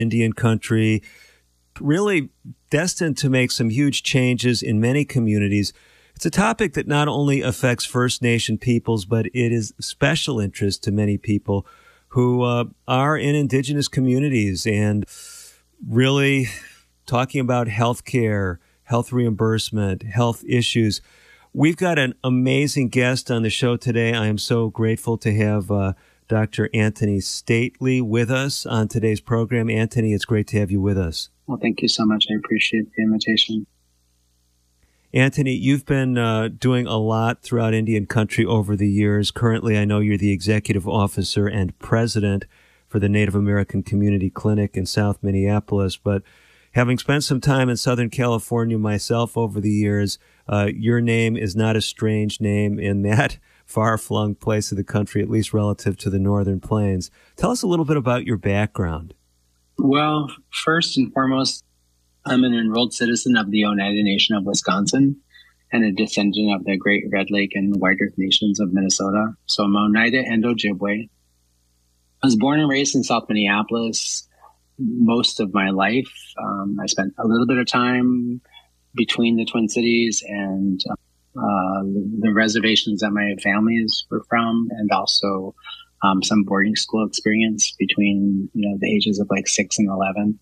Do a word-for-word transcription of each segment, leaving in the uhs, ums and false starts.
Indian country, really destined to make some huge changes in many communities. It's a topic that not only affects First Nation peoples, but it is special interest to many people who uh, are in Indigenous communities, and really talking about healthcare, health reimbursement, health issues. We've got an amazing guest on the show today. I am so grateful to have uh, Doctor Anthony Stately with us on today's program. Anthony, it's great to have you with us. Well, thank you so much. I appreciate the invitation. Anthony, you've been uh, doing a lot throughout Indian country over the years. Currently, I know you're the executive officer and president for the Native American Community Clinic in South Minneapolis. But having spent some time in Southern California myself over the years, uh, your name is not a strange name in that far-flung place of the country, at least relative to the Northern Plains. Tell us a little bit about your background. Well, first and foremost, I'm an enrolled citizen of the Oneida Nation of Wisconsin and a descendant of the Great Red Lake and White Earth Nations of Minnesota. So I'm Oneida and Ojibwe. I was born and raised in South Minneapolis most of my life. Um, I spent a little bit of time between the Twin Cities and uh, the reservations that my families were from, and also um, some boarding school experience between, you know, the ages of like six and eleven.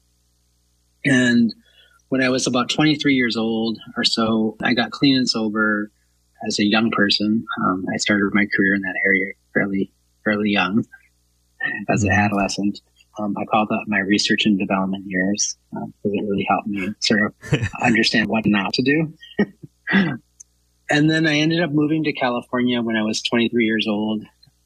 And when I was about twenty-three years old or so, I got clean and sober as a young person. Um, I started my career in that area fairly, fairly young as an adolescent. Um, I call that my research and development years uh, because it really helped me sort of understand what not to do. And then I ended up moving to California when I was twenty-three years old.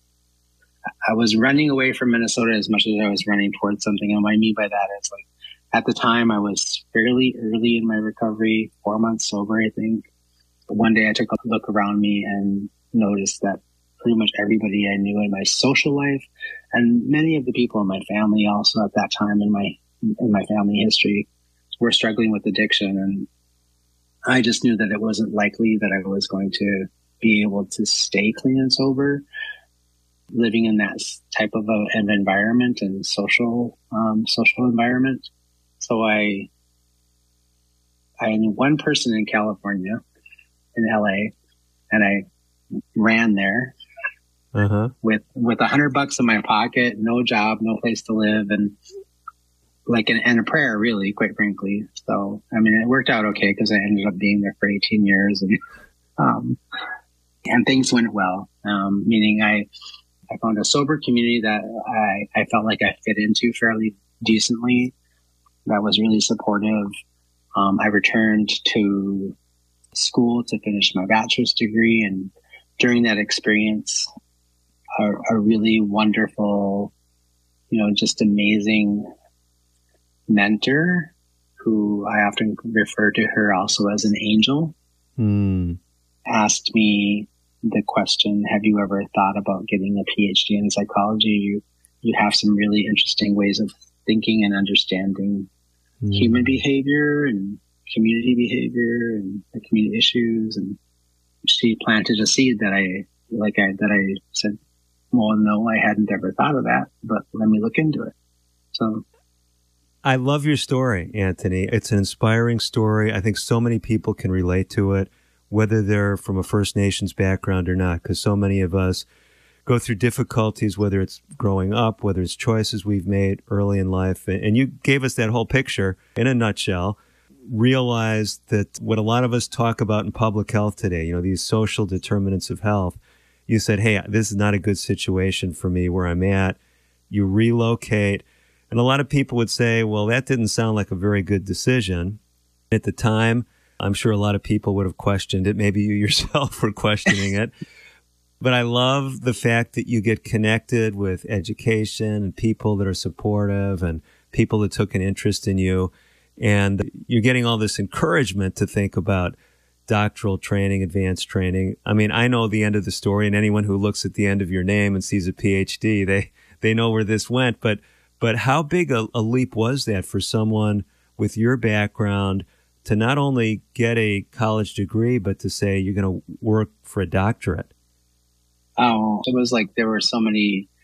I was running away from Minnesota as much as I was running towards something. And what I mean by that is, like, at the time, I was fairly early in my recovery, four months sober, I think. But one day I took a look around me and noticed that pretty much everybody I knew in my social life, and many of the people in my family also at that time in my in my family history, were struggling with addiction. And I just knew that it wasn't likely that I was going to be able to stay clean and sober, living in that type of a, an environment and social um, social environment. So I, I knew one person in California, in L A, and I ran there uh-huh. with with a hundred bucks in my pocket, no job, no place to live, and like an, and a prayer, really, quite frankly. So I mean, it worked out okay because I ended up being there for eighteen years, and um, and things went well. Um, meaning, I I found a sober community that I I felt like I fit into fairly decently. That was really supportive. Um, I returned to school to finish my bachelor's degree. And during that experience, a, a really wonderful, you know, just amazing mentor who I often refer to her also as an angel, mm. asked me the question, have you ever thought about getting a P H D in psychology? You, you have some really interesting ways of thinking and understanding mm. human behavior and community behavior and the community issues. And she planted a seed that I, like I, that I said, well, no, I hadn't ever thought of that, but let me look into it. So I love your story, Anthony. It's an inspiring story. I think so many people can relate to it, whether they're from a First Nations background or not, because so many of us go through difficulties, whether it's growing up, whether it's choices we've made early in life. And you gave us that whole picture in a nutshell. Realize that what a lot of us talk about in public health today, you know, these social determinants of health, you said, hey, this is not a good situation for me where I'm at. You relocate. And a lot of people would say, well, that didn't sound like a very good decision. At the time, I'm sure a lot of people would have questioned it. Maybe you yourself were questioning it. But I love the fact that you get connected with education and people that are supportive and people that took an interest in you. And you're getting all this encouragement to think about doctoral training, advanced training. I mean, I know the end of the story, and anyone who looks at the end of your name and sees a P H D, they, they know where this went. But but how big a, a leap was that for someone with your background to not only get a college degree, but to say you're going to work for a doctorate? Oh, it was like there were so many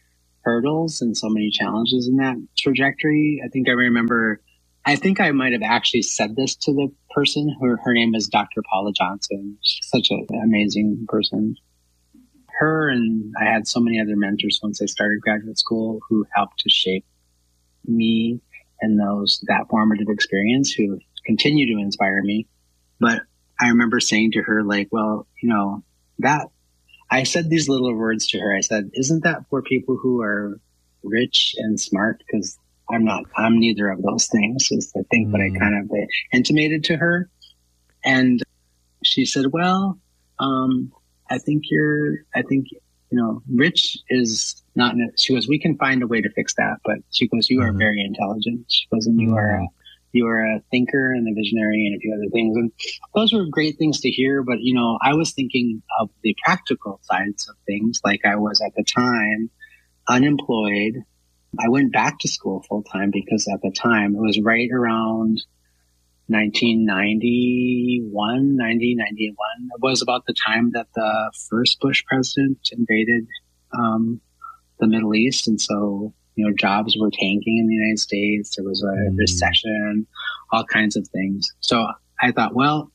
hurdles and so many challenges in that trajectory. I think I remember, I think I might have actually said this to the person. Her, her name is Doctor Paula Johnson. She's such an amazing person. Her and I had so many other mentors once I started graduate school who helped to shape me and those, that formative experience, who continue to inspire me. But I remember saying to her, like, well, you know, that, I said these little words to her. I said, isn't that for people who are rich and smart? Because I'm not, I'm neither of those things, is the thing mm. that I kind of intimated to her. And she said, well, um, I think you're, I think, you know, rich is not, she goes, we can find a way to fix that. But she goes, you are mm. very intelligent. She goes, and you mm. are a, you are a thinker and a visionary and a few other things. And those were great things to hear. But, you know, I was thinking of the practical sides of things. Like I was at the time unemployed. I went back to school full time because at the time it was right around nineteen ninety-one, ninety, ninety-one. It was about the time that the first Bush president invaded um, the Middle East. And so, you know, jobs were tanking in the United States. There was a mm. recession, all kinds of things. So I thought, well,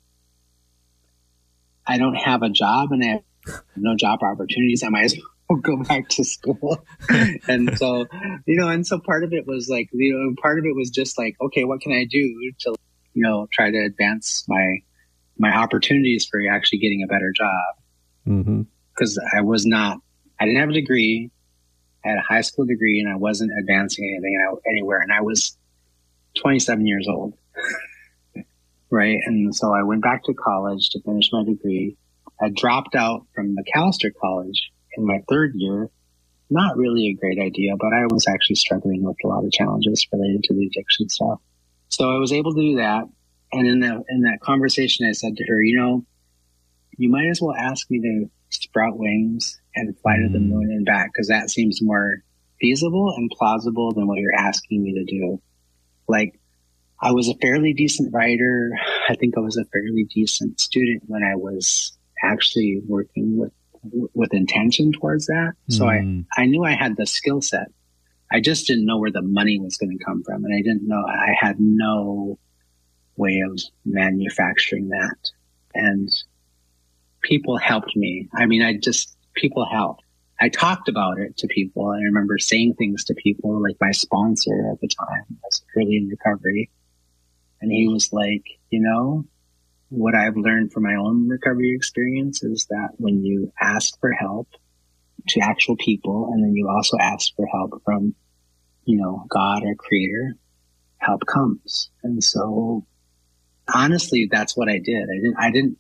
I don't have a job and I have no job opportunities. I might as well go back to school. And so, you know, and so part of it was like, you know, part of it was just like, okay, what can I do to, you know, try to advance my, my opportunities for actually getting a better job. Mm-hmm. Cause I was not, I didn't have a degree. I had a high school degree and I wasn't advancing anything anywhere. And I was twenty-seven years old. Right. And so I went back to college to finish my degree. I dropped out from McAllister College in my third year. Not really a great idea, but I was actually struggling with a lot of challenges related to the addiction stuff. So I was able to do that. And in that, in that conversation, I said to her, you know, you might as well ask me to sprout wings and fly mm. to the moon and back, because that seems more feasible and plausible than what you're asking me to do. Like, I was a fairly decent writer. I think I was a fairly decent student when I was actually working with with intention towards that. Mm. So I, I knew I had the skill set. I just didn't know where the money was going to come from. And I didn't know, I had no way of manufacturing that. And people helped me. I mean, I just, people helped. I talked about it to people. And I remember saying things to people, like my sponsor at the time. I was early in recovery. And he was like, you know, what I've learned from my own recovery experience is that when you ask for help to actual people, and then you also ask for help from, you know, God or Creator, help comes. And so honestly, that's what I did. I didn't, I didn't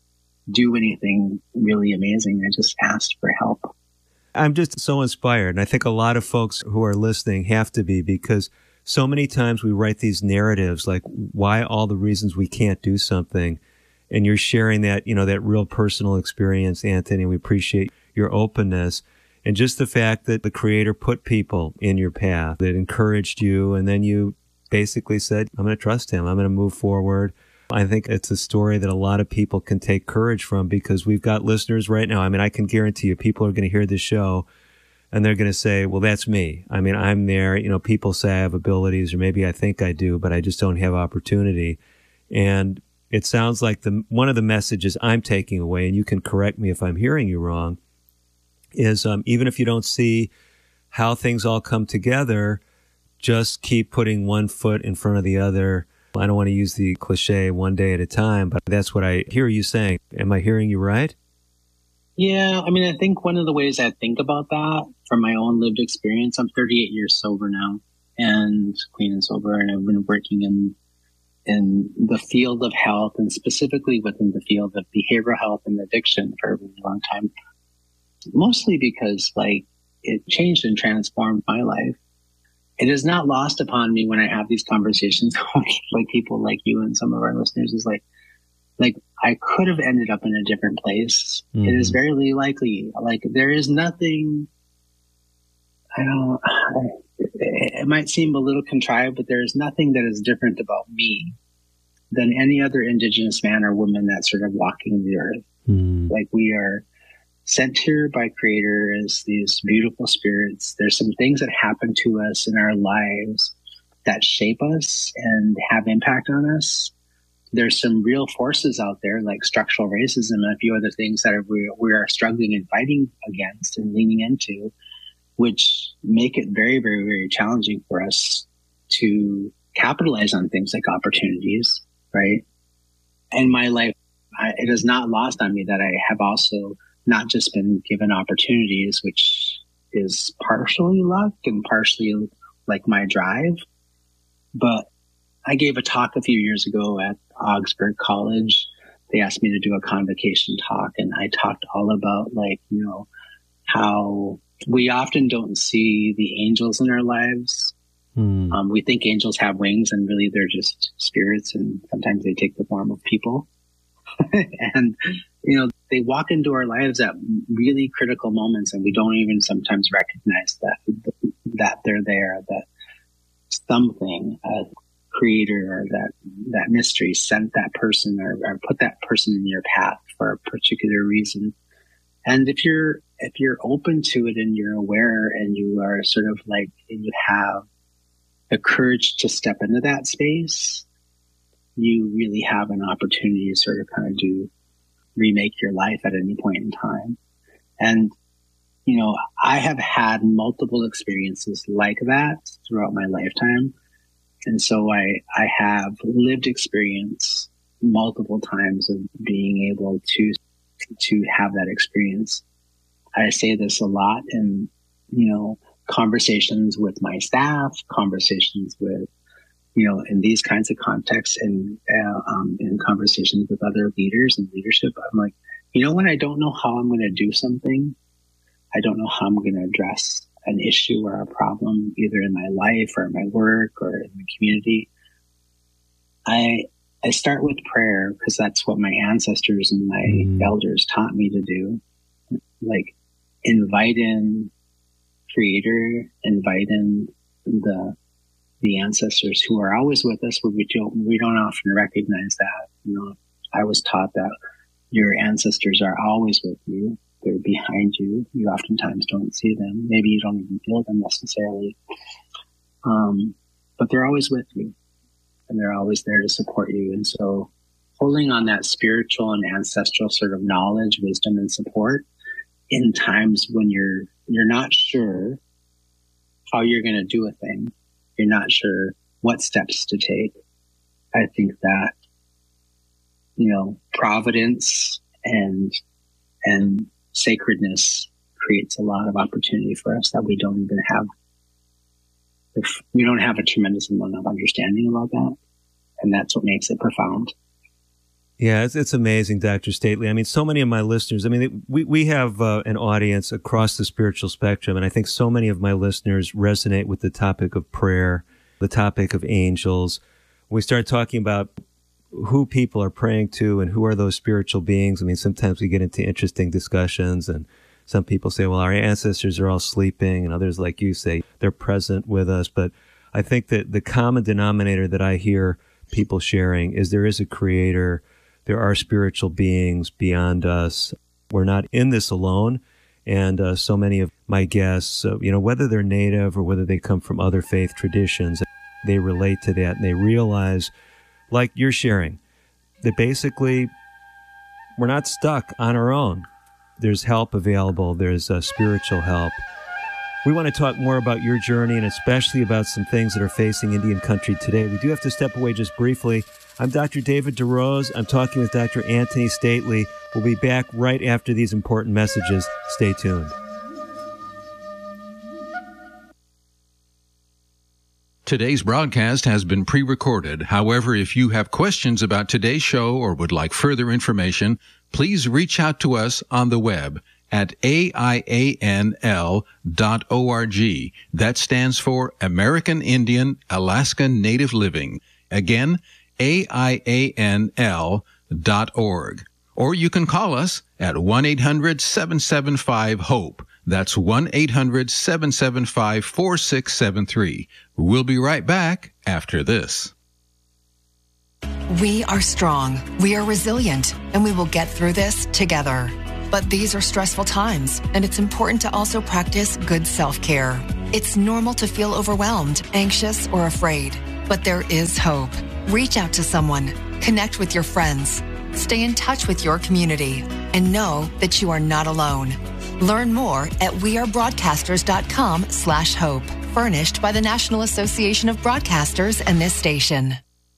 do anything really amazing. I just asked for help. I'm just so inspired. And I think a lot of folks who are listening have to be, because so many times we write these narratives, like why all the reasons we can't do something. And you're sharing that, you know, that real personal experience, Anthony. We appreciate your openness. And just the fact that the Creator put people in your path that encouraged you. And then you basically said, I'm going to trust Him. I'm going to move forward. I think it's a story that a lot of people can take courage from, because we've got listeners right now. I mean, I can guarantee you people are going to hear this show and they're going to say, well, that's me. I mean, I'm there. You know, people say I have abilities, or maybe I think I do, but I just don't have opportunity. And it sounds like the one of the messages I'm taking away, and you can correct me if I'm hearing you wrong, is um, even if you don't see how things all come together, just keep putting one foot in front of the other. I don't want to use the cliche one day at a time, but that's what I hear you saying. Am I hearing you right? Yeah. I mean, I think one of the ways I think about that from my own lived experience, I'm thirty-eight years sober now and clean and sober. And I've been working in, in the field of health, and specifically within the field of behavioral health and addiction for a really long time. Mostly because like it changed and transformed my life. It is not lost upon me when I have these conversations with like people like you and some of our listeners, is like, like I could have ended up in a different place. Mm-hmm. It is very likely. Like there is nothing, I don't, it, it might seem a little contrived, but there is nothing that is different about me than any other Indigenous man or woman that's sort of walking the earth. Mm-hmm. Like we are sent here by Creator as these beautiful spirits. There's some things that happen to us in our lives that shape us and have impact on us. There's some real forces out there like structural racism and a few other things that are, we, we are struggling and fighting against and leaning into, which make it very, very, very challenging for us to capitalize on things like opportunities, right? In my life, I, it is not lost on me that I have also not just been given opportunities, which is partially luck and partially like my drive, but I gave a talk a few years ago at Augsburg College. They asked me to do a convocation talk, and I talked all about, like, you know, how we often don't see the angels in our lives. Hmm. Um, we think angels have wings, and really they're just spirits, and sometimes they take the form of people. And, you know, they walk into our lives at really critical moments, and we don't even sometimes recognize that, that they're there, that something, uh, Creator or that that mystery sent that person or, or put that person in your path for a particular reason. And if you're if you're open to it and you're aware and you are sort of like, and you have the courage to step into that space, you really have an opportunity to sort of kind of do remake your life at any point in time. And you know, I have had multiple experiences like that throughout my lifetime. And so I, I have lived experience multiple times of being able to, to have that experience. I say this a lot in, you know, conversations with my staff, conversations with, you know, in these kinds of contexts and, uh, um, in conversations with other leaders and leadership. I'm like, you know, when I don't know how I'm going to do something, I don't know how I'm going to address an issue or a problem, either in my life or my work or in the community, I I start with prayer because that's what my ancestors and my mm. elders taught me to do. Like, invite in Creator, invite in the the ancestors who are always with us, but we don't we don't often recognize that. You know, I was taught that your ancestors are always with you. They're behind you. You oftentimes don't see them. Maybe you don't even feel them necessarily. Um, but they're always with you, and they're always there to support you. And so holding on that spiritual and ancestral sort of knowledge, wisdom, and support in times when you're, you're not sure how you're going to do a thing. You're not sure what steps to take. I think that, you know, providence and, and, sacredness creates a lot of opportunity for us that we don't even have. If we don't have a tremendous amount of understanding about that, and that's what makes it profound. Yeah, it's, it's amazing, Doctor Stately. I mean, so many of my listeners, I mean, we, we have uh, an audience across the spiritual spectrum, and I think so many of my listeners resonate with the topic of prayer, the topic of angels. We start talking about who people are praying to and who are those spiritual beings. I mean, sometimes we get into interesting discussions, and some people say, well, our ancestors are all sleeping, and others, like you say, they're present with us. But I think that the common denominator that I hear people sharing is there is a Creator. There are spiritual beings beyond us. We're not in this alone. And uh, so many of my guests, uh, you know, whether they're native or whether they come from other faith traditions, they relate to that, and they realize, like you're sharing, that basically we're not stuck on our own. There's help available. There's uh, spiritual help. We want to talk more about your journey and especially about some things that are facing Indian country today. We do have to step away just briefly. I'm Doctor David DeRose. I'm talking with Doctor Anthony Stately. We'll be back right after these important messages. Stay tuned. Today's broadcast has been pre-recorded. However, if you have questions about today's show or would like further information, please reach out to us on the web at A I A N L dot org. That stands for American Indian Alaska Native Living. Again, A I A N L dot org. Or you can call us at one eight hundred seven seven five HOPE. That's one eight hundred seven seven five four six seven three. We'll be right back after this. We are strong, we are resilient, and we will get through this together. But these are stressful times, and it's important to also practice good self-care. It's normal to feel overwhelmed, anxious, or afraid, but there is hope. Reach out to someone, connect with your friends, stay in touch with your community, and know that you are not alone. Learn more at wearebroadcasters.com slash hope. Furnished by the National Association of Broadcasters and this station.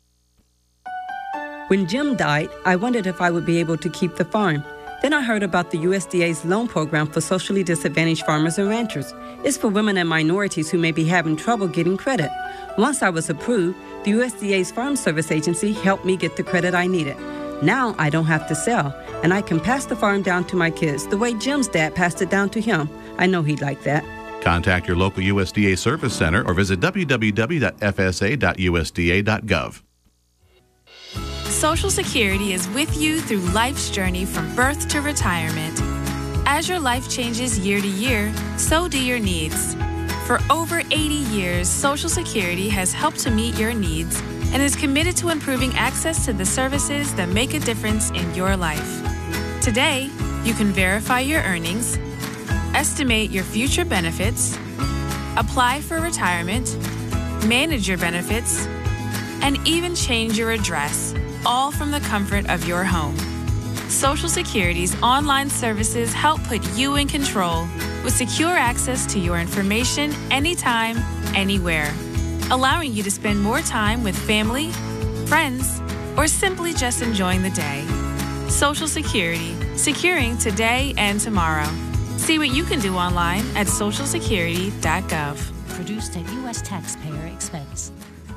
When Jim died, I wondered if I would be able to keep the farm. Then I heard about the U S D A's loan program for socially disadvantaged farmers and ranchers. It's for women and minorities who may be having trouble getting credit. Once I was approved, the U S D A's Farm Service Agency helped me get the credit I needed. Now I don't have to sell, and I can pass the farm down to my kids the way Jim's dad passed it down to him. I know he'd like that. Contact your local U S D A Service Center or visit w w w dot f s a dot u s d a dot gov. Social Security is with you through life's journey from birth to retirement. As your life changes year to year, so do your needs. For over eighty years, Social Security has helped to meet your needs and is committed to improving access to the services that make a difference in your life. Today, you can verify your earnings, estimate your future benefits, apply for retirement, manage your benefits, and even change your address, all from the comfort of your home. Social Security's online services help put you in control with secure access to your information anytime, anywhere, allowing you to spend more time with family, friends, or simply just enjoying the day. Social Security, securing today and tomorrow. See what you can do online at social security dot gov. Produced at U S taxpayer expense.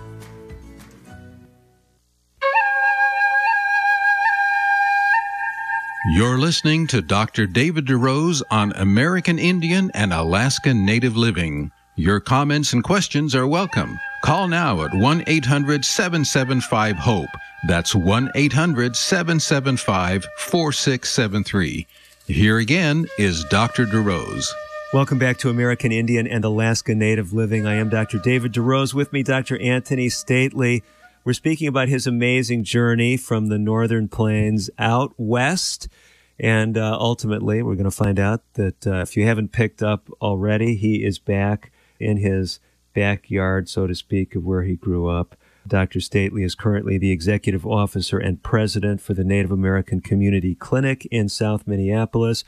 You're listening to Doctor David DeRose on American Indian and Alaska Native Living. Your comments and questions are welcome. Call now at one eight hundred seven seven five HOPE. That's one eight hundred seven seven five four six seven three. Here again is Doctor DeRose. Welcome back to American Indian and Alaska Native Living. I am Doctor David DeRose. With me, Doctor Anthony Stately. We're speaking about his amazing journey from the Northern Plains out west. And uh, ultimately, we're going to find out that uh, if you haven't picked up already, he is back in his backyard, so to speak, of where he grew up. Doctor Stately is currently the executive officer and president for the Native American Community Clinic in South Minneapolis.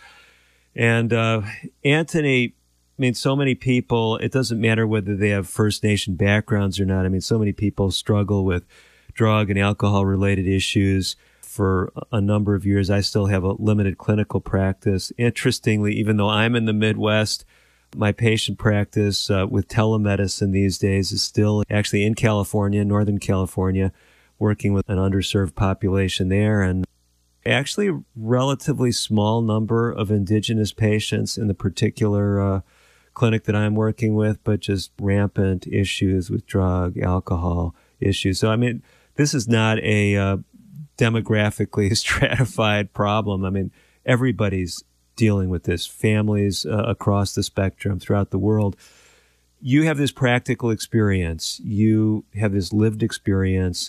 And uh, Anthony, I mean, so many people, it doesn't matter whether they have First Nation backgrounds or not. I mean, so many people struggle with drug and alcohol-related issues for a number of years. I still have a limited clinical practice. Interestingly, even though I'm in the Midwest, my patient practice uh, with telemedicine these days is still actually in California, Northern California, working with an underserved population there, and actually a relatively small number of indigenous patients in the particular uh, clinic that I'm working with, but just rampant issues with drug, alcohol issues. So, I mean, this is not a uh, demographically stratified problem. I mean, everybody's dealing with this, families uh, across the spectrum throughout the world. You have this practical experience. You have this lived experience,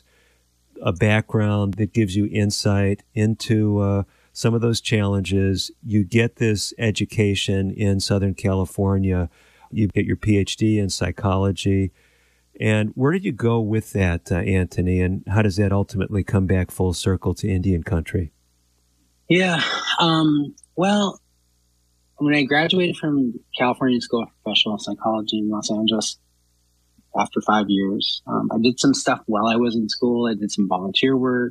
a background that gives you insight into uh, some of those challenges. You get this education in Southern California. You get your P H D in psychology. And where did you go with that, uh, Anthony? And how does that ultimately come back full circle to Indian country? Yeah. Um, well, when I graduated from California School of Professional Psychology in Los Angeles after five years, um, I did some stuff while I was in school. I did some volunteer work.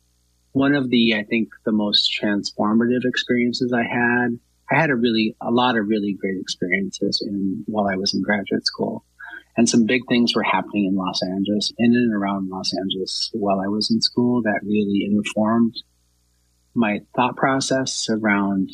One of the, I think, the most transformative experiences I had, I had a really, a lot of really great experiences in while I was in graduate school. And some big things were happening in Los Angeles, in and around Los Angeles while I was in school that really informed my thought process around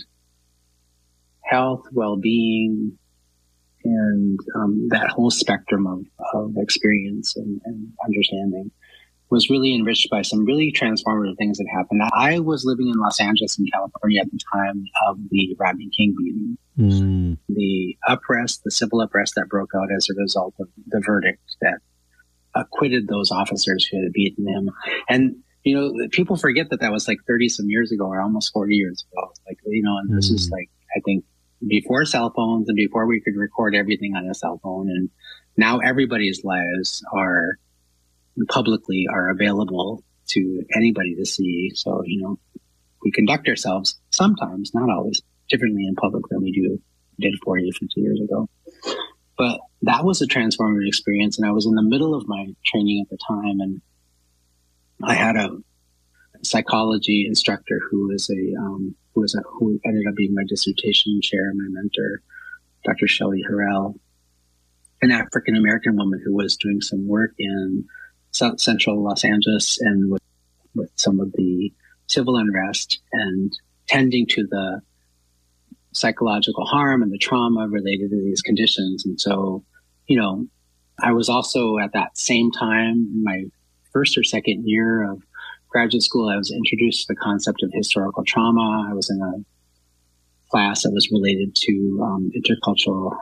health, well-being, and um, that whole spectrum of, of experience and, and understanding was really enriched by some really transformative things that happened. I was living in Los Angeles in California at the time of the Rodney King beating. Mm. The unrest, the civil unrest that broke out as a result of the verdict that acquitted those officers who had beaten him. And, you know, people forget that that was like thirty some years ago or almost forty years ago. Like you know, and this mm. is like, I think before cell phones and before we could record everything on a cell phone. And now everybody's lives are publicly are available to anybody to see. So, you know, we conduct ourselves sometimes, not always, differently in public than we do did forty or fifty years ago. But that was a transformative experience. And I was in the middle of my training at the time. And I had a psychology instructor who was a, um, who was a, who ended up being my dissertation chair and my mentor, Doctor Shelley Harrell, an African-American woman who was doing some work in South Central Los Angeles and with, with some of the civil unrest and tending to the psychological harm and the trauma related to these conditions. And so, you know, I was also at that same time, in my first or second year of graduate school, I was introduced to the concept of historical trauma. I was in a class that was related to um, intercultural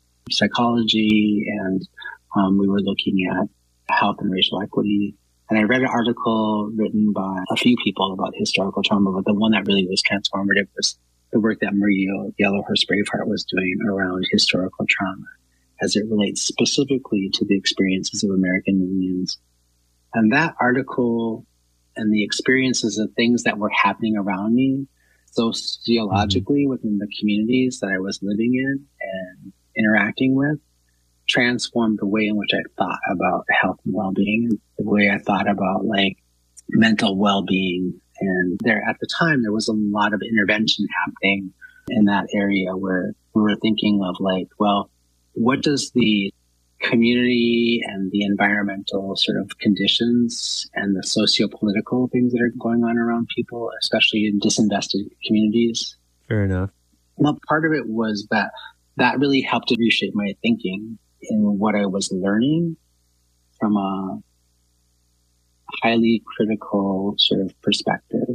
psychology, and um, we were looking at health and racial equity. And I read an article written by a few people about historical trauma, but the one that really was transformative was the work that Maria Yellowhurst Braveheart was doing around historical trauma as it relates specifically to the experiences of American Indians. And that article and the experiences of things that were happening around me sociologically mm-hmm. within the communities that I was living in and interacting with transformed the way in which I thought about health and well-being, the way I thought about like mental well-being. And there at the time, there was a lot of intervention happening in that area where we were thinking of like, well, what does the community and the environmental sort of conditions and the socio-political things that are going on around people, especially in disinvested communities. Fair enough. Well, part of it was that that really helped to reshape my thinking in what I was learning from a highly critical sort of perspective.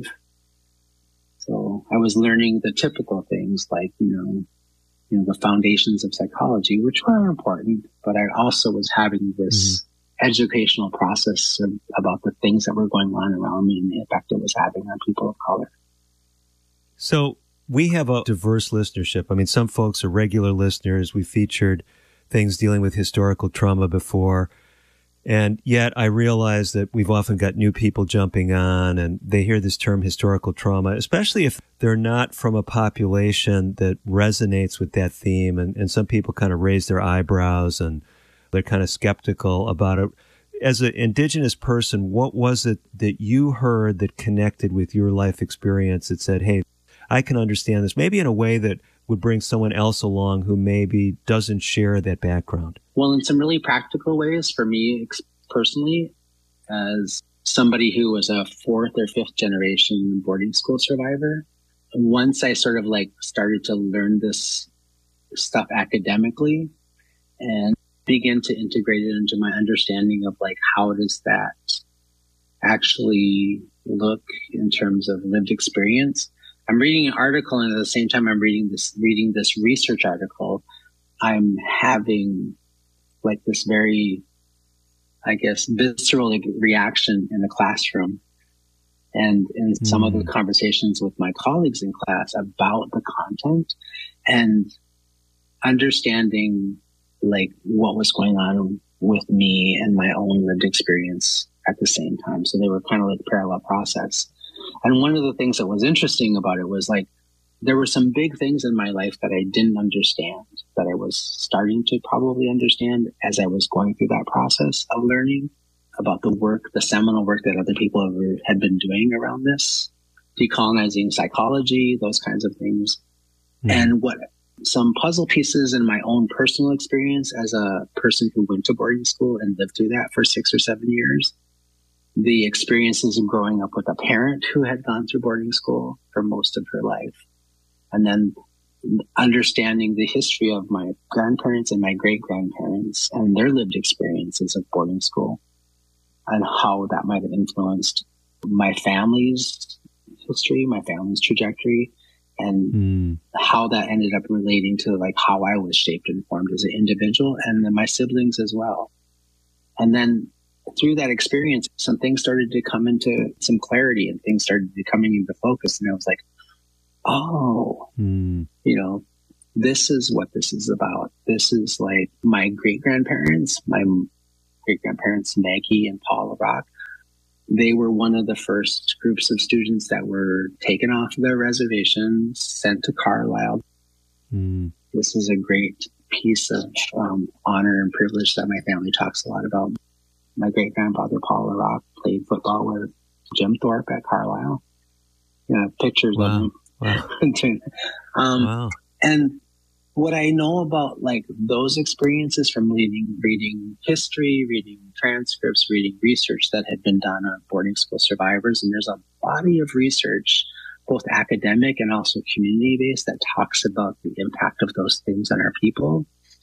So I was learning the typical things like, you know, you know, the foundations of psychology, which were important, but I also was having this mm-hmm. educational process of, about the things that were going on around me and the effect it was having on people of color. So we have a diverse listenership. I mean, some folks are regular listeners. We featured things dealing with historical trauma before. And yet I realize that we've often got new people jumping on and they hear this term historical trauma, especially if they're not from a population that resonates with that theme. And, and some people kind of raise their eyebrows and they're kind of skeptical about it. As an Indigenous person, what was it that you heard that connected with your life experience that said, hey, I can understand this, maybe in a way that would bring someone else along who maybe doesn't share that background? Well, in some really practical ways for me personally, as somebody who was a fourth or fifth generation boarding school survivor, once I sort of like started to learn this stuff academically and begin to integrate it into my understanding of like, how does that actually look in terms of lived experience? I'm reading an article, and at the same time I'm reading this reading this research article, I'm having like this very, I guess, visceral like, reaction in the classroom and in mm-hmm. some of the conversations with my colleagues in class about the content and understanding like what was going on with me and my own lived experience at the same time. So they were kind of like parallel process. And one of the things that was interesting about it was like, there were some big things in my life that I didn't understand, that I was starting to probably understand as I was going through that process of learning about the work, the seminal work that other people have, had been doing around this, decolonizing psychology, those kinds of things. Mm. And what some puzzle pieces in my own personal experience as a person who went to boarding school and lived through that for six or seven years. The experiences of growing up with a parent who had gone through boarding school for most of her life. And then understanding the history of my grandparents and my great-grandparents and their lived experiences of boarding school and how that might have influenced my family's history, my family's trajectory, and mm. how that ended up relating to like how I was shaped and formed as an individual and then my siblings as well. And then through that experience, some things started to come into some clarity and things started to coming into focus. And I was like, oh, Mm. you know, this is what this is about. This is like my great-grandparents, my great-grandparents, Maggie and Paula Rock. They were one of the first groups of students that were taken off of their reservations, sent to Carlisle. Mm. This is a great piece of um, honor and privilege that my family talks a lot about. My great-grandfather, Paula Rock, played football with Jim Thorpe at Carlisle. Yeah, pictures Wow. of him. Wow. um, Wow. And what I know about like those experiences from reading, reading history, reading transcripts, reading research that had been done on boarding school survivors, and there's a body of research, both academic and also community-based, that talks about the impact of those things on our people.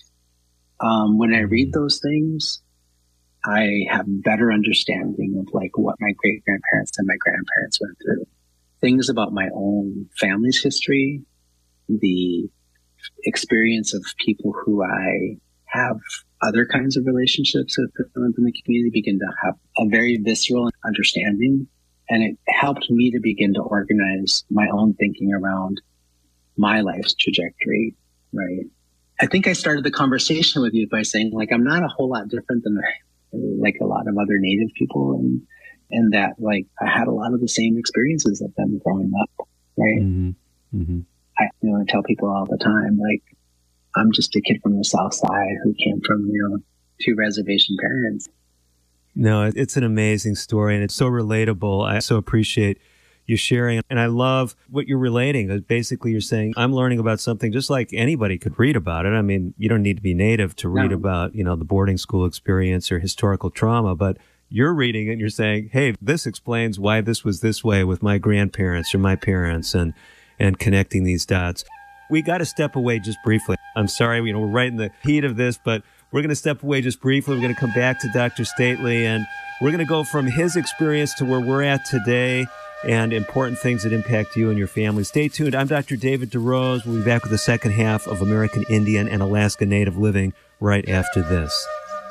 Um, when I read those things, I have a better understanding of like what my great-grandparents and my grandparents went through. Things about my own family's history, the experience of people who I have other kinds of relationships with in the community begin to have a very visceral understanding. And it helped me to begin to organize my own thinking around my life's trajectory, right? I think I started the conversation with you by saying, like, I'm not a whole lot different than like a lot of other Native people, and and that like I had a lot of the same experiences of them growing up, right? Mm-hmm. Mm-hmm. I you know I tell people all the time, like, I'm just a kid from the South Side who came from, you know, two reservation parents. No, it's an amazing story, and it's so relatable. I so appreciate you sharing, and I love what you're relating. Basically, you're saying, I'm learning about something just like anybody could read about it. I mean, you don't need to be Native to read No. about, you know, the boarding school experience or historical trauma, but you're reading it and you're saying, hey, this explains why this was this way with my grandparents or my parents, and and connecting these dots. We got to step away just briefly. I'm sorry, you know, we're right in the heat of this, but we're going to step away just briefly. We're going to come back to Doctor Stately, and we're going to go from his experience to where we're at today and important things that impact you and your family. Stay tuned. I'm Doctor David DeRose. We'll be back with the second half of American Indian and Alaska Native Living right after this.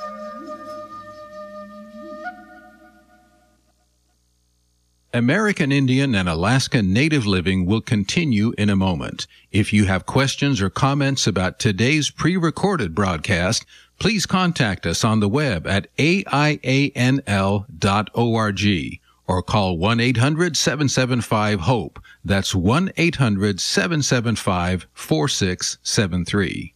American Indian and Alaska Native Living will continue in a moment. If you have questions or comments about today's pre-recorded broadcast, please contact us on the web at A I A N L dot org or call one eight hundred seven seven five HOPE. That's one eight hundred seven seven five four six seven three.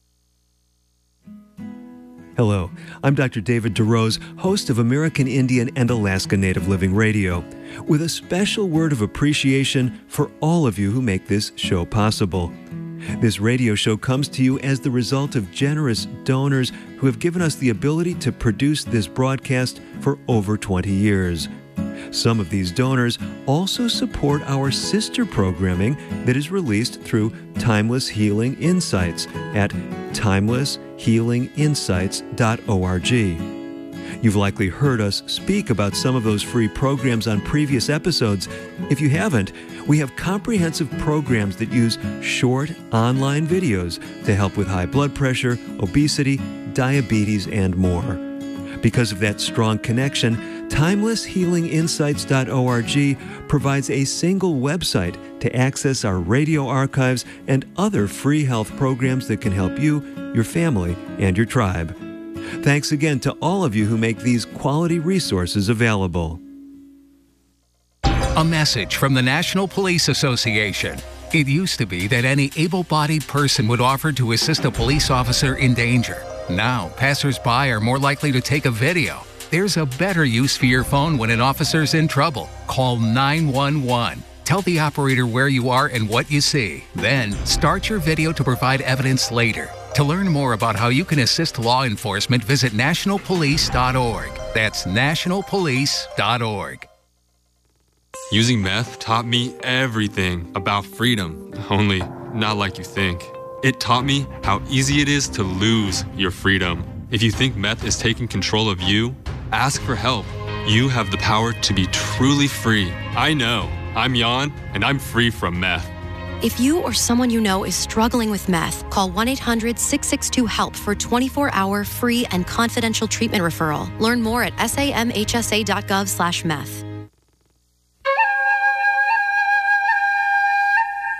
Hello, I'm Doctor David DeRose, host of American Indian and Alaska Native Living Radio, with a special word of appreciation for all of you who make this show possible. This radio show comes to you as the result of generous donors who have given us the ability to produce this broadcast for over twenty years. Some of these donors also support our sister programming that is released through Timeless Healing Insights at timeless healing insights dot org. You've likely heard us speak about some of those free programs on previous episodes. If you haven't, we have comprehensive programs that use short online videos to help with high blood pressure, obesity, diabetes, and more. Because of that strong connection, timeless healing insights dot org provides a single website to access our radio archives and other free health programs that can help you, your family, and your tribe. Thanks again to all of you who make these quality resources available. A message from the National Police Association. It used to be that any able-bodied person would offer to assist a police officer in danger. Now, passers-by are more likely to take a video. There's a better use for your phone when an officer's in trouble. Call nine one one. Tell the operator where you are and what you see. Then, start your video to provide evidence later. To learn more about how you can assist law enforcement, visit national police dot org. That's national police dot org. Using meth taught me everything about freedom, only not like you think. It taught me how easy it is to lose your freedom. If you think meth is taking control of you, ask for help. You have the power to be truly free. I know. I'm Jan, and I'm free from meth. If you or someone you know is struggling with meth, call one eight hundred six six two HELP for twenty-four hour free and confidential treatment referral. Learn more at samhsa dot gov slash meth.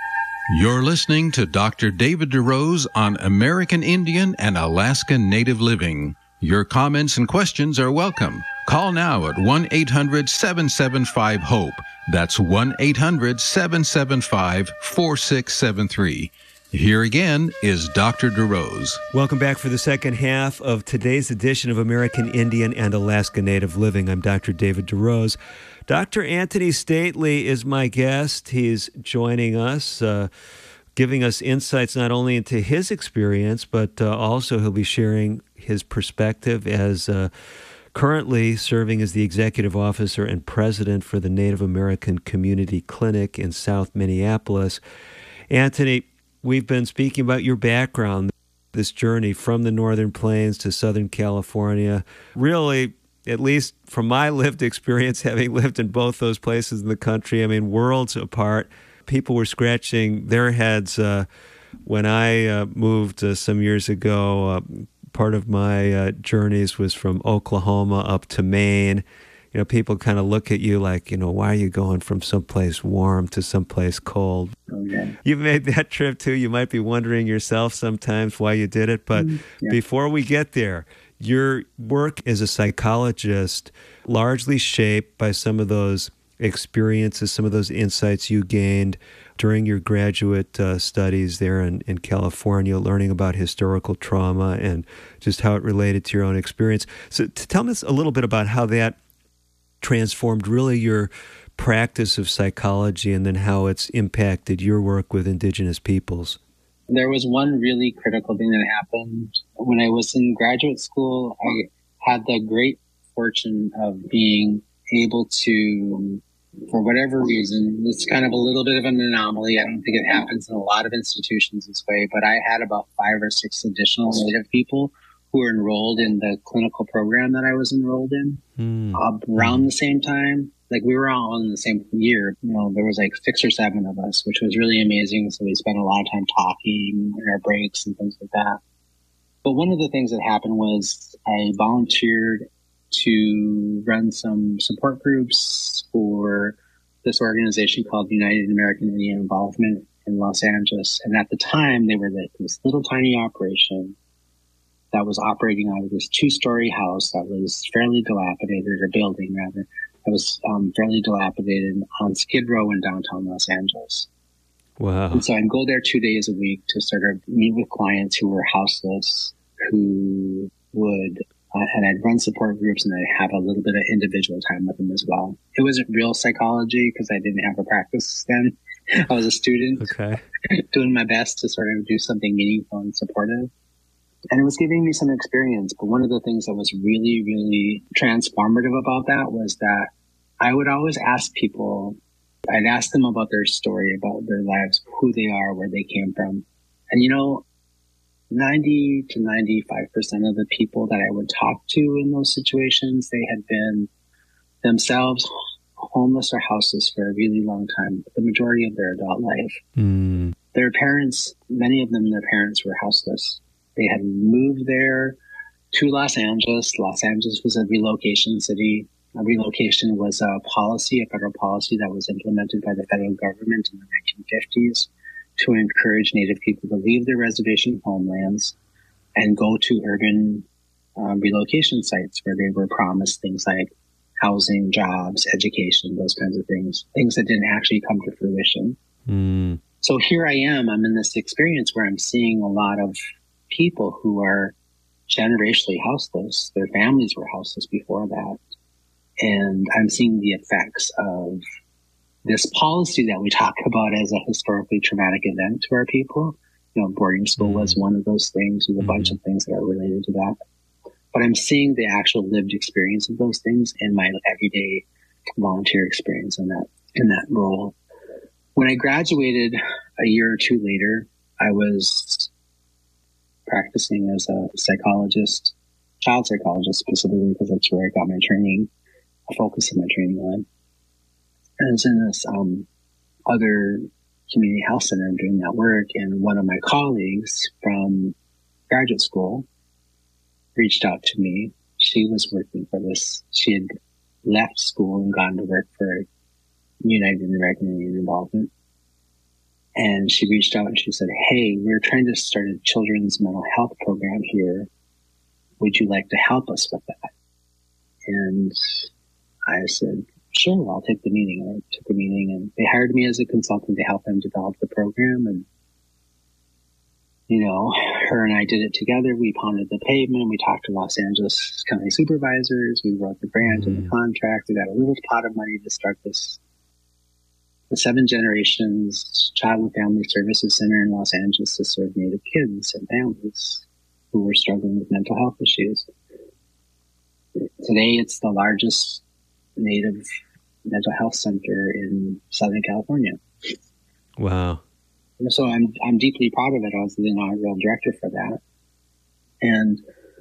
You're listening to Doctor David DeRose on American Indian and Alaska Native Living. Your comments and questions are welcome. Call now at one eight hundred seven seven five HOPE. That's one eight hundred seven seven five four six seven three. Here again is Doctor DeRose. Welcome back for the second half of today's edition of American Indian and Alaska Native Living. I'm Doctor David DeRose. Doctor Anthony Stately is my guest. He's joining us, uh, giving us insights not only into his experience, but uh, also he'll be sharing his perspective as uh, currently serving as the executive officer and president for the Native American Community Clinic in South Minneapolis. Anthony, we've been speaking about your background, this journey from the Northern Plains to Southern California. Really, at least from my lived experience, having lived in both those places in the country, I mean, worlds apart. People were scratching their heads uh, when I uh, moved uh, some years ago. Uh, part of my uh, journeys was from Oklahoma up to Maine. You know, people kind of look at you like, you know, why are you going from someplace warm to someplace cold? Oh, yeah. You've made that trip too. You might be wondering yourself sometimes why you did it. But mm, yeah. Before we get there, your work as a psychologist largely shaped by some of those experiences, some of those insights you gained during your graduate uh, studies there in, in California, learning about historical trauma and just how it related to your own experience. So to tell us a little bit about how that transformed really your practice of psychology and then how it's impacted your work with Indigenous peoples. There was one really critical thing that happened. When I was in graduate school, I had the great fortune of being able to, for whatever reason, it's kind of a little bit of an anomaly. I don't think it happens in a lot of institutions this way, but I had about five or six additional Native people who were enrolled in the clinical program that I was enrolled in mm. uh, around the same time. Like we were all in the same year. You know, there was like six or seven of us, which was really amazing. So we spent a lot of time talking in our breaks and things like that. But one of the things that happened was I volunteered to run some support groups for this organization called United American Indian Involvement in Los Angeles. And at the time, they were like this little tiny operation that was operating out of this two-story house that was fairly dilapidated, or building rather, that was um, fairly dilapidated on Skid Row in downtown Los Angeles. Wow. And so I'd go there two days a week to sort of meet with clients who were houseless, who would, uh, and I'd run support groups and I'd have a little bit of individual time with them as well. It wasn't real psychology because I didn't have a practice then. I was a student okay. doing my best to sort of do something meaningful and supportive. And it was giving me some experience. But one of the things that was really, really transformative about that was that I would always ask people, I'd ask them about their story, about their lives, who they are, where they came from. And, you know, ninety to ninety-five percent of the people that I would talk to in those situations, they had been themselves homeless or houseless for a really long time, the majority of their adult life. Mm. Their parents, many of them, their parents were houseless. They had moved there to Los Angeles. Los Angeles was a relocation city. A relocation was a policy, a federal policy that was implemented by the federal government in the nineteen fifties to encourage Native people to leave their reservation homelands and go to urban um, relocation sites where they were promised things like housing, jobs, education, those kinds of things, things that didn't actually come to fruition. Mm. So here I am, I'm in this experience where I'm seeing a lot of people who are generationally houseless. Their families were houseless before that. And I'm seeing the effects of this policy that we talk about as a historically traumatic event to our people. You know, boarding school mm-hmm. was one of those things. There's a mm-hmm. bunch of things that are related to that. But I'm seeing the actual lived experience of those things in my everyday volunteer experience in that, in that role. When I graduated a year or two later, I was practicing as a psychologist, child psychologist specifically, because that's where I got my training, focusing my training on. And I was in this um, other community health center doing that work, and one of my colleagues from graduate school reached out to me. She was working for this. She had left school and gone to work for United American Indian Involvement. And she reached out and she said, hey, we're trying to start a children's mental health program here. Would you like to help us with that? And I said, sure, I'll take the meeting. And I took the meeting, and they hired me as a consultant to help them develop the program. And, you know, her and I did it together. We pounded the pavement. We talked to Los Angeles County supervisors. We wrote the grant mm-hmm. and the contract. We got a little pot of money to start this. The Seven Generations Child and Family Services Center in Los Angeles to serve Native kids and families who were struggling with mental health issues. Today, it's the largest Native mental health center in Southern California. Wow. So I'm I'm deeply proud of it. I was the inaugural director for that. And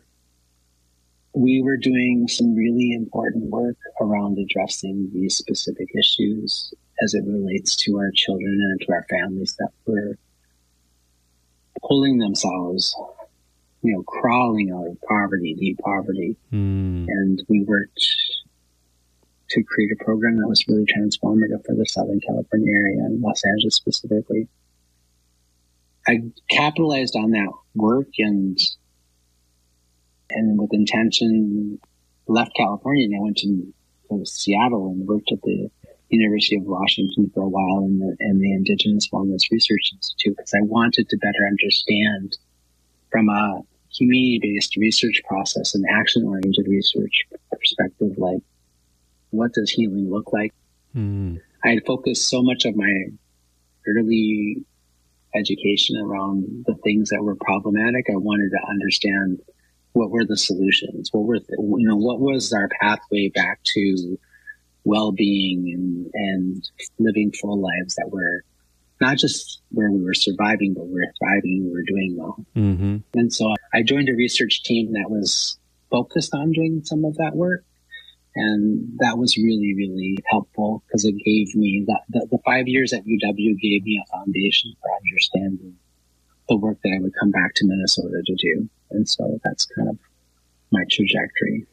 we were doing some really important work around addressing these specific issues as it relates to our children and to our families that were pulling themselves, you know, crawling out of poverty, deep poverty. Mm. And we worked to create a program that was really transformative for the Southern California area and Los Angeles specifically. I capitalized on that work and and with intention left California, and I went to, to Seattle and worked at the University of Washington for a while in the, in the Indigenous Wellness Research Institute, because I wanted to better understand from a community-based research process and action-oriented research perspective, like, what does healing look like? Mm. I had focused so much of my early education around the things that were problematic. I wanted to understand what were the solutions, what were the, you know, what was our pathway back to well-being and, and living full lives that were not just where we were surviving, but we were thriving, we were doing well. Mm-hmm. And so I joined a research team that was focused on doing some of that work. And that was really, really helpful because it gave me that the, the five years at U W gave me a foundation for understanding the work that I would come back to Minnesota to do. And so that's kind of my trajectory.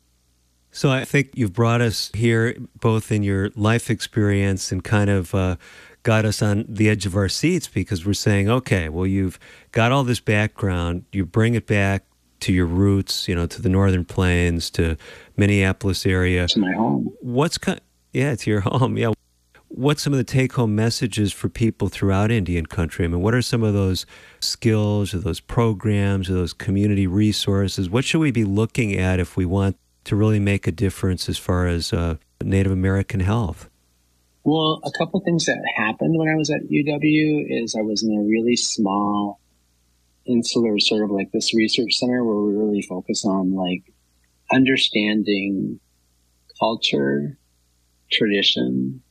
So I think you've brought us here both in your life experience and kind of uh, got us on the edge of our seats, because we're saying, okay, well, you've got all this background, you bring it back to your roots, you know, to the Northern Plains, to Minneapolis area. To my home. What's kind? Yeah, to your home. Yeah. What's some of the take-home messages for people throughout Indian country? I mean, what are some of those skills or those programs or those community resources? What should we be looking at if we want to really make a difference as far as uh, Native American health? Well, a couple things that happened when I was at U W is I was in a really small, insular sort of like this research center where we really focus on like understanding culture, tradition,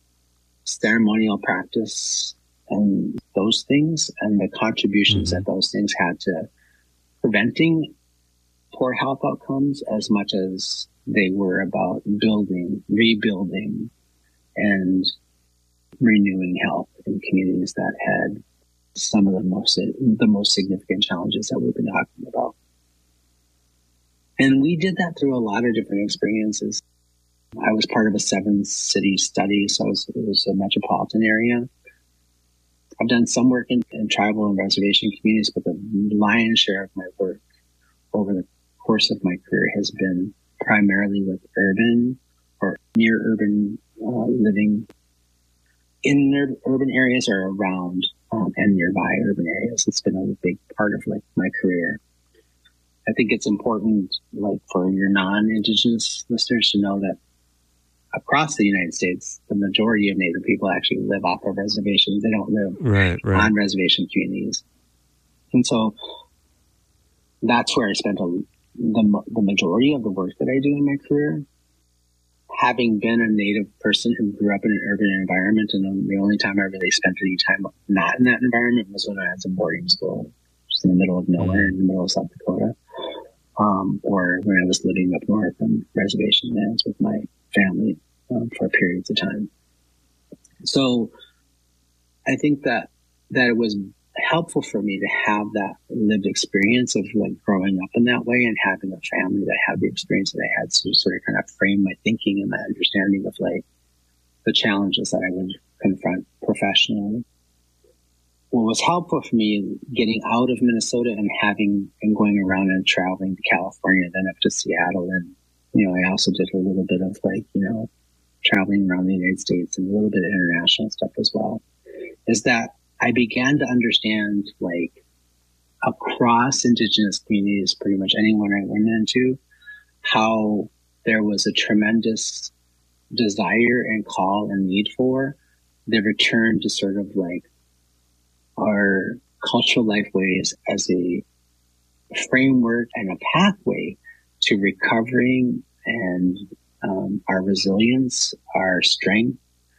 ceremonial practice, and those things, and the contributions mm-hmm. that those things had to preventing poor health outcomes as much as they were about building, rebuilding, and renewing health in communities that had some of the most the most significant challenges that we've been talking about. And we did that through a lot of different experiences. I was part of a seven city study, so it was, it was a metropolitan area. I've done some work in, in tribal and reservation communities, but the lion's share of my work over the course of my career has been primarily with urban or near urban uh, living in ur- urban areas or around um, and nearby urban areas. It's been a big part of like my career. I think it's important, like for your non-Indigenous listeners, to know that across the United States, the majority of Native people actually live off of reservations. They don't live right, right. on reservation communities. And so that's where I spent a, the, the majority of the work that I do in my career. Having been a Native person who grew up in an urban environment, and the only time I really spent any time not in that environment was when I was in boarding school, just in the middle of nowhere, in the middle of South Dakota, um, or when I was living up north on reservation lands with my family um, for periods of time. So I think that that it was helpful for me to have that lived experience of like growing up in that way and having a family that had the experience that I had to sort of kind of frame my thinking and my understanding of like the challenges that I would confront professionally. what was helpful for me getting out of Minnesota and having and going around and traveling to California, then up to Seattle. And, you know, I also did a little bit of like, you know, traveling around the United States and a little bit of international stuff as well, is that I began to understand, like, across Indigenous communities, pretty much anyone I went into, how there was a tremendous desire and call and need for the return to sort of like our cultural lifeways as a framework and a pathway to recovering and um, our resilience, our strength,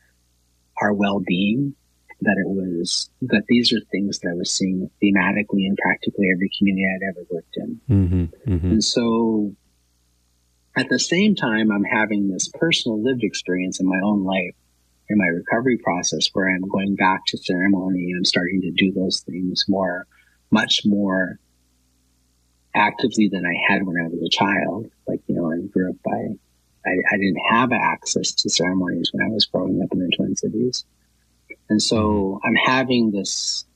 our well-being. That it was, that these are things that I was seeing thematically in practically every community I'd ever worked in. Mm-hmm, mm-hmm. And so at the same time, I'm having this personal lived experience in my own life, in my recovery process, where I'm going back to ceremony and I'm starting to do those things more, much more actively than I had when I was a child. Like, you know, I grew up by, I, I didn't have access to ceremonies when I was growing up in the Twin Cities. And so I'm having this,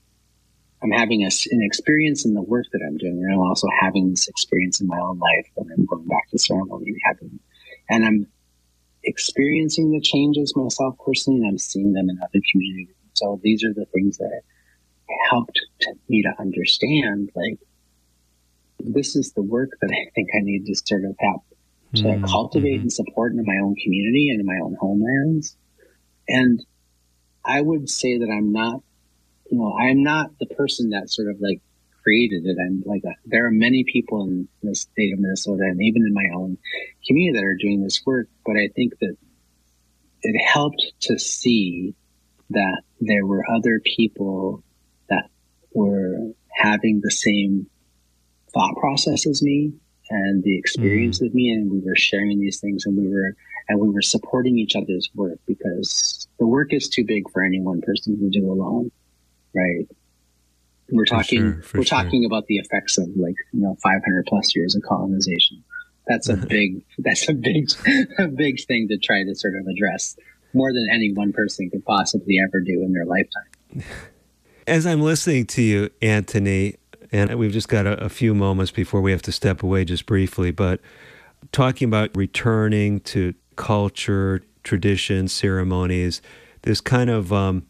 I'm having a, an experience in the work that I'm doing. And I'm also having this experience in my own life when I'm going back to ceremony and having, and I'm experiencing the changes myself personally, and I'm seeing them in other communities. So these are the things that helped to, me to understand, like, this is the work that I think I need to sort of have to mm-hmm. cultivate and support in my own community and in my own homelands. And I would say that I'm not, you know, I'm not the person that sort of like created it. I'm like, a, there are many people in the state of Minnesota and even in my own community that are doing this work. But I think that it helped to see that there were other people that were having the same thought process as me and the experience mm-hmm. with me. And we were sharing these things and we were, and we were supporting each other's work, because the work is too big for any one person to do alone, right? We're talking, for sure, for we're sure. talking about the effects of, like, you know, five hundred plus years of colonization. That's a big, that's a big, a big thing to try to sort of address, more than any one person could possibly ever do in their lifetime. As I'm listening to you, Anthony, and we've just got a, a few moments before we have to step away just briefly, but talking about returning to culture, tradition, ceremonies, this kind of um,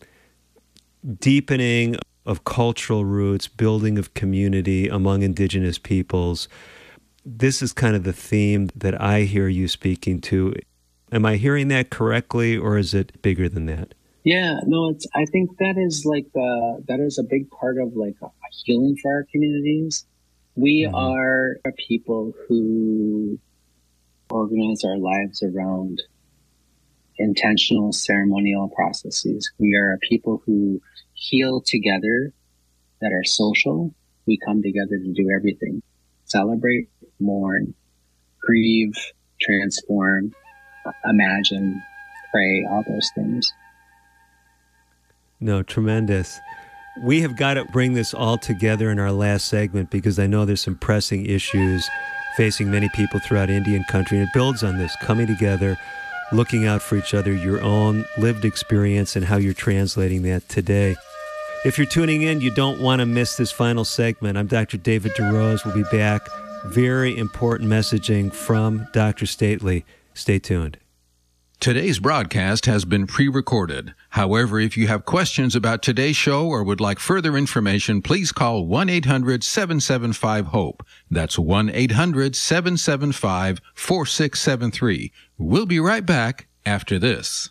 deepening of cultural roots, building of community among Indigenous peoples. This is kind of the theme that I hear you speaking to. Am I hearing that correctly, or is it bigger than that? Yeah, no, it's, I think that is like, uh, that is a big part of like a healing for our communities. We mm-hmm. are a people who organize our lives around intentional ceremonial processes. We are a people who heal together, that are social. We come together to do everything: celebrate, mourn, grieve, transform, imagine, pray, all those things. No, tremendous. We have got to bring this all together in our last segment, because I know there's some pressing issues facing many people throughout Indian country, and it builds on this, coming together, looking out for each other, your own lived experience, and how you're translating that today. If you're tuning in, you don't want to miss this final segment. I'm Doctor David DeRose. We'll be back. Very important messaging from Doctor Stately. Stay tuned. Today's broadcast has been pre-recorded. However, if you have questions about today's show or would like further information, please call one eight hundred seven seven five HOPE. That's one eight hundred seven seven five four six seven three. We'll be right back after this.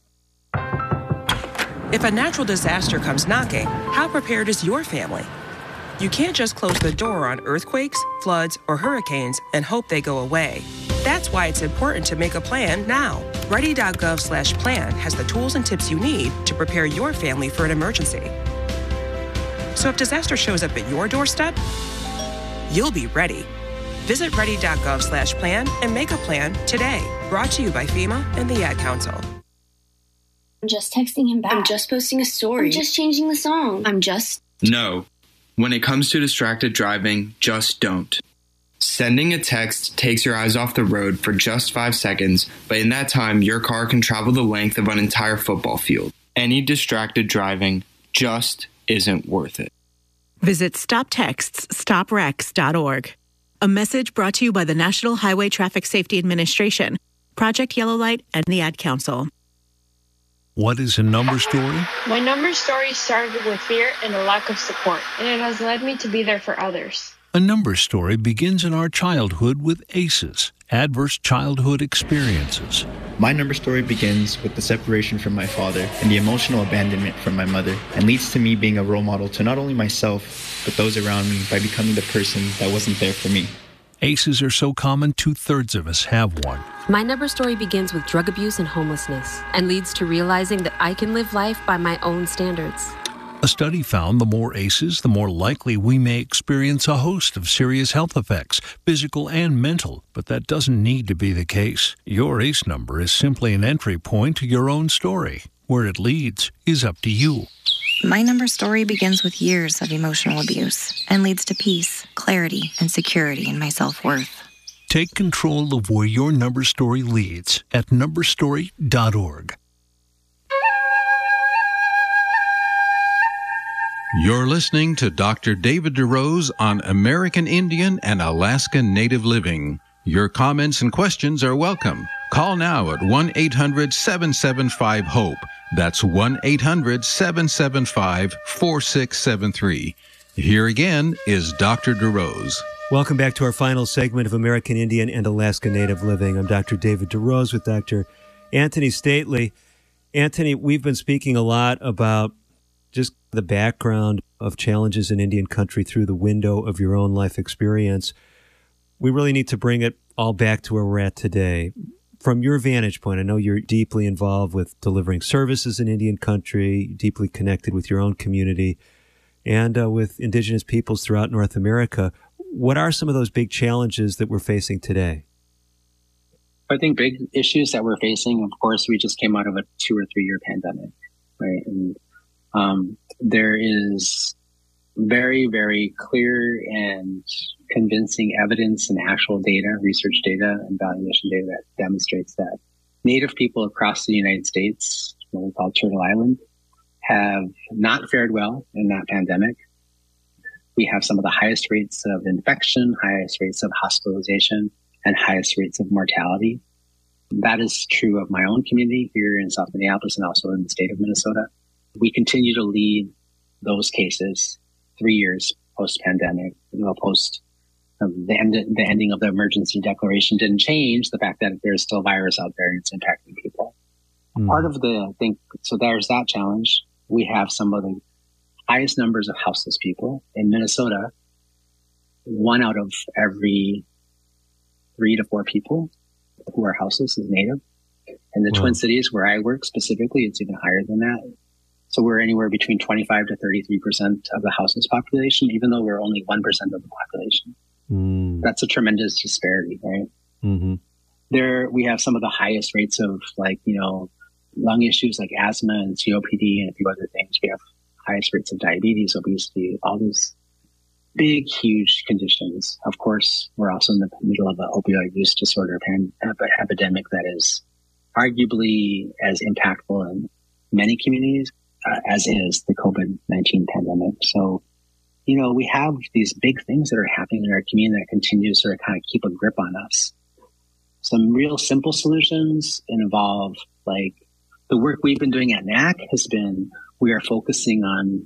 If a natural disaster comes knocking, how prepared is your family? You can't just close the door on earthquakes, floods, or hurricanes and hope they go away. That's why it's important to make a plan now. Ready.gov slash plan has the tools and tips you need to prepare your family for an emergency. So if disaster shows up at your doorstep, you'll be ready. Visit ready.gov slash plan and make a plan today. Brought to you by FEMA and the Ad Council. I'm just texting him back. I'm just posting a story. I'm just changing the song. I'm just... No. When it comes to distracted driving, just don't. Sending a text takes your eyes off the road for just five seconds, but in that time, your car can travel the length of an entire football field. Any distracted driving just isn't worth it. Visit stop texts stop wrecks dot org. A message brought to you by the National Highway Traffic Safety Administration, Project Yellow Light, and the Ad Council. What is a number story? My number story started with fear and a lack of support, and it has led me to be there for others. A number story begins in our childhood with A C Es, adverse childhood experiences. My number story begins with the separation from my father and the emotional abandonment from my mother, and leads to me being a role model to not only myself, but those around me by becoming the person that wasn't there for me. A C Es are so common, two-thirds of us have one. My number story begins with drug abuse and homelessness, and leads to realizing that I can live life by my own standards. A study found the more A C Es, the more likely we may experience a host of serious health effects, physical and mental, but that doesn't need to be the case. Your A C E number is simply an entry point to your own story. Where it leads is up to you. My number story begins with years of emotional abuse and leads to peace, clarity, and security in my self-worth. Take control of where your number story leads at number story dot org. You're listening to Doctor David DeRose on American Indian and Alaska Native Living. Your comments and questions are welcome. Call now at one eight hundred seven seven five HOPE. That's one eight hundred seven seven five four six seven three. Here again is Doctor DeRose. Welcome back to our final segment of American Indian and Alaska Native Living. I'm Doctor David DeRose with Doctor Anthony Stately. Anthony, we've been speaking a lot about just the background of challenges in Indian country through the window of your own life experience. We really need to bring it all back to where we're at today. From your vantage point, I know you're deeply involved with delivering services in Indian country, deeply connected with your own community, and uh, with indigenous peoples throughout North America. What are some of those big challenges that we're facing today? I think big issues that we're facing, of course, we just came out of a two or three year pandemic, right? And um, there is very, very clear and convincing evidence and actual data, research data and valuation data that demonstrates that Native people across the United States, what we call Turtle Island, have not fared well in that pandemic. We have some of the highest rates of infection, highest rates of hospitalization, and highest rates of mortality. That is true of my own community here in South Minneapolis and also in the state of Minnesota. We continue to lead those cases three years post-pandemic, you know, post um, the, end, the ending of the emergency declaration didn't change the fact that there's still virus out there and it's impacting people. Mm. Part of the, I think, so there's that challenge. We have some of the highest numbers of houseless people in Minnesota. One out of every three to four people who are houseless is Native. In the wow. Twin Cities, where I work specifically, it's even higher than that. So we're anywhere between twenty-five to thirty-three percent of the houseless population, even though we're only one percent of the population. Mm. That's a tremendous disparity, right? Mm-hmm. There, we have some of the highest rates of, like, you know, lung issues like asthma and C O P D and a few other things. We have highest rates of diabetes, obesity, all these big, huge conditions. Of course, we're also in the middle of an opioid use disorder pan- epidemic that is arguably as impactful in many communities uh, as is the COVID nineteen pandemic. So, you know, we have these big things that are happening in our community that continue to sort of kind of keep a grip on us. Some real simple solutions involve, like, the work we've been doing at N A C has been, we are focusing on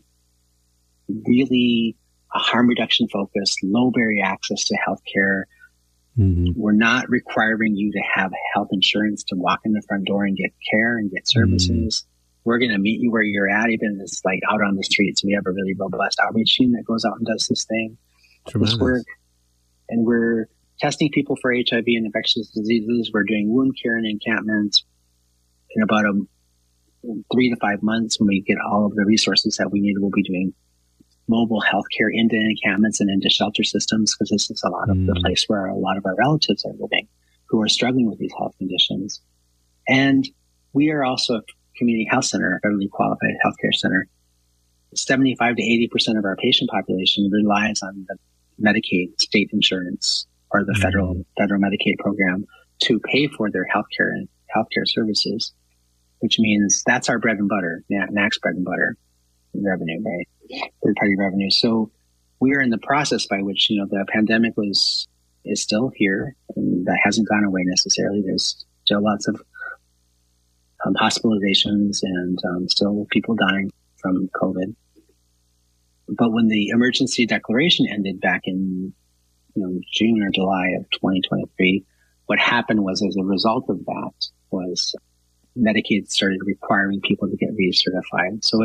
really a harm reduction focused, low barrier access to healthcare. Mm-hmm. We're not requiring you to have health insurance to walk in the front door and get care and get services. Mm-hmm. We're going to meet you where you're at, even if it's like out on the streets. We have a really robust outreach team that goes out and does this thing, Tremendous. this work. And we're testing people for H I V and infectious diseases. We're doing wound care and encampments. In about a, three to five months, when we get all of the resources that we need, we'll be doing mobile healthcare into encampments and into shelter systems, because this is a lot of mm. the place where a lot of our relatives are living who are struggling with these health conditions. And we are also a community health center, a federally qualified healthcare center. seventy-five to eighty percent of our patient population relies on the Medicaid state insurance or the mm. federal federal Medicaid program to pay for their healthcare and healthcare services, which means that's our bread and butter, N A C's bread and butter. revenue, right? Third-party revenue. So we are in the process by which, you know, the pandemic was is still here, and that hasn't gone away necessarily. There's still lots of um, hospitalizations and um, still people dying from COVID. But when the emergency declaration ended back in, you know, June or July of twenty twenty-three, what happened was, as a result of that, was Medicaid started requiring people to get recertified. So